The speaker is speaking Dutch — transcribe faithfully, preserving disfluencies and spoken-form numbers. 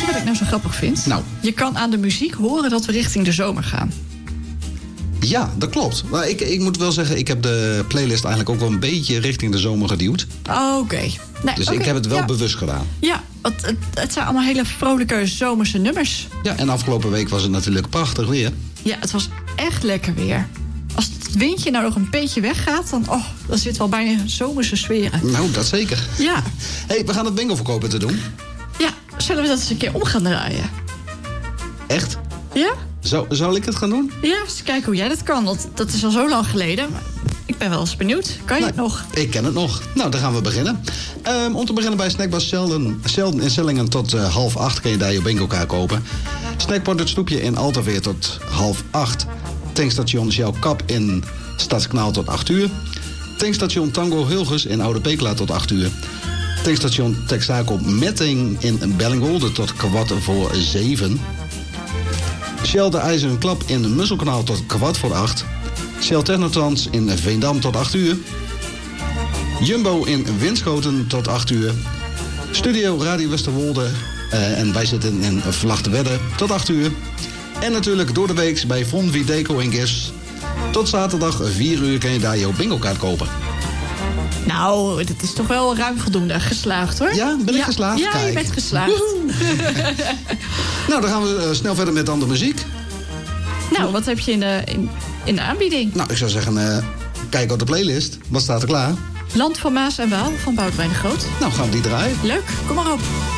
je wat ik nou zo grappig vind? Nou. Je kan aan de muziek horen dat we richting de zomer gaan. Ja, dat klopt. Maar ik, ik moet wel zeggen, ik heb de playlist eigenlijk ook wel een beetje richting de zomer geduwd. Oké. Okay. Nee, dus okay. ik heb het wel ja. bewust gedaan. Ja, want het, het zijn allemaal hele vrolijke zomerse nummers. Ja, en afgelopen week was het natuurlijk prachtig weer. Ja, het was echt lekker weer. Als het windje nou nog een beetje weggaat, dan, oh, dan zit wel bijna zomerse sferen. Nou, dat zeker. Ja. Hé, hey, we gaan het bingo verkopen te doen. Ja, zullen we dat eens een keer om gaan draaien? Echt? Ja? Zo, zal ik het gaan doen? Ja, eens kijken hoe jij dat kan. Want dat is al zo lang geleden. Maar ik ben wel eens benieuwd. Kan je nee, het nog? Ik ken het nog. Nou, dan gaan we beginnen. Um, om te beginnen bij Snackbar Zelden, Zelden in Sellingen tot uh, half acht kun je daar je bingo-kaart kopen. Snackbar Het Stoepje in Altaveer tot half acht. Tankstation Shell Kap in Stadskanaal tot acht uur. Tankstation Tango Hilgers in Oude Pekela tot acht uur. Tankstation Texaco Metting in Bellingwolde tot kwart voor zeven. Shell de IJzeren Klap in Musselkanaal tot kwart voor acht. Shell Technotrans in Veendam tot acht uur. Jumbo in Winschoten tot acht uur. Studio Radio Westerwolde. Uh, en wij zitten in Vlachtewedde tot acht uur. En natuurlijk door de week bij Von Videco in Gis. Tot zaterdag vier uur kun je daar jouw bingo-kaart kopen. Nou, dat is toch wel ruim voldoende geslaagd, hoor. Ja, ben ik ja. geslaagd? Ja, Kijk. je bent geslaagd. Nou, dan gaan we uh, snel verder met andere muziek. Nou, wat heb je in de, in, in de aanbieding? Nou, ik zou zeggen, uh, kijk op de playlist. Wat staat er klaar? Land van Maas en Waal van Boudewijn de Groot. Nou, gaan we die draaien. Leuk, kom maar op.